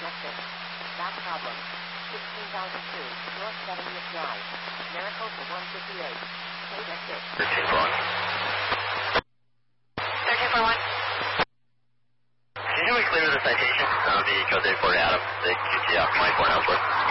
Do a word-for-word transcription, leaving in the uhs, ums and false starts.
rejected. Back problem. sixteen thousand two, North seventieth Drive. Maricopa one fifty-eight. Paid exit. thirteen four one. thirteen four one. Can you help me clear the citation? That would be code three forty Adam, the Q T F twenty-four Ellsworth.